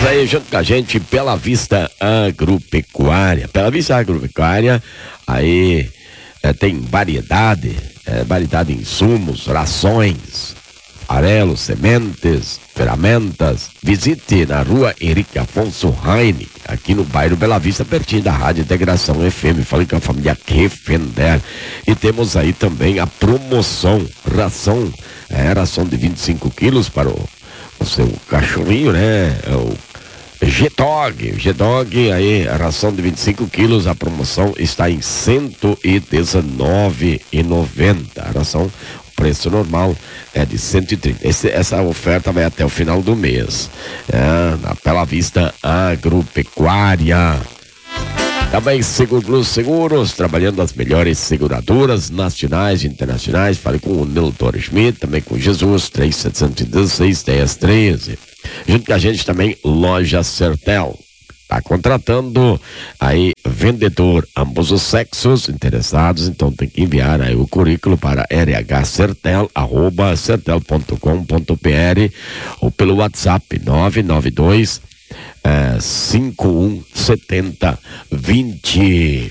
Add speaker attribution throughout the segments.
Speaker 1: Temos aí junto com a gente Bela Vista Agropecuária. Bela Vista Agropecuária, aí tem variedade de insumos, rações, farelos, sementes, ferramentas. Visite na rua Henrique Afonso Heine, aqui no bairro Bela Vista, pertinho da Rádio Integração FM. Falei com a família Kefender. E temos aí também a promoção, ração de 25 quilos para o seu cachorrinho, né? O G-Dog, aí a ração de 25 quilos, a promoção está em R$ 119,90. A ração, o preço normal é de 130. Essa oferta vai até o final do mês. Na Bela Vista Agropecuária. Também Seguro Plus Seguros, trabalhando as melhores seguradoras nacionais e internacionais. Fale com o Nilton Schmidt, também com Jesus, 3716-1013. Junto com a gente também, Loja Sertel. Tá contratando aí vendedor, ambos os sexos interessados, então tem que enviar aí o currículo para rhsertel@sertel.com.br ou pelo WhatsApp 992 517020.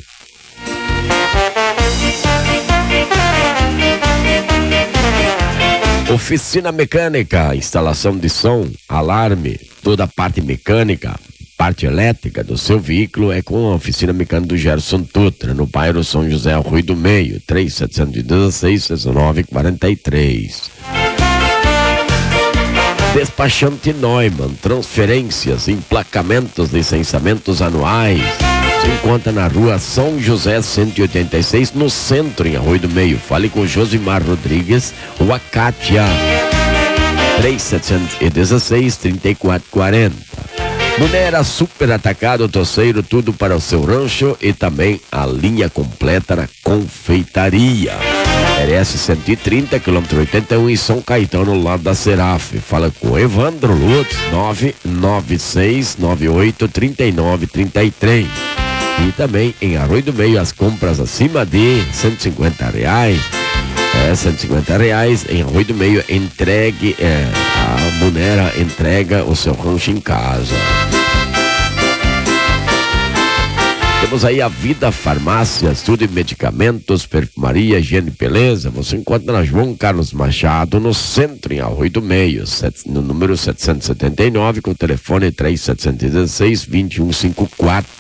Speaker 1: Oficina mecânica, instalação de som, alarme, toda a parte mecânica, parte elétrica do seu veículo é com a oficina mecânica do Gerson Tutra, no bairro São José, Rui do Meio, 3716-1943. Despachante Neumann, transferências, emplacamentos, licenciamentos anuais. Se encontra na rua São José 186, no centro, em Arroio do Meio. Fale com Josimar Rodrigues ou a Kátia. 3716-3440. Munera Super Atacado Toceiro, tudo para o seu rancho e também a linha completa na confeitaria. RS 130, quilômetro 81 em São Caetano, no lado da Seraf. Fala com Evandro Lutz, 996983933. E também em Arroio do Meio, as compras acima de R$150. R$150 em Arroio do Meio, entregue, a Munera entrega o seu rancho em casa. Temos aí a Vida Farmácias, tudo em medicamentos, perfumaria, higiene e beleza. Você encontra na João Carlos Machado, no centro, em Arroio do Meio, no número 779, com o telefone 3716-2154.